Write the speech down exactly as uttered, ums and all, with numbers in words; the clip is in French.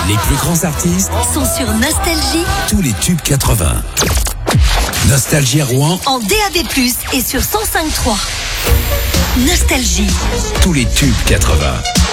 Les plus grands artistes sont sur Nostalgie. Tous les tubes quatre-vingts. Nostalgie à Rouen en D A B plus, et sur cent cinq point trois. Nostalgie. Tous les tubes quatre-vingts.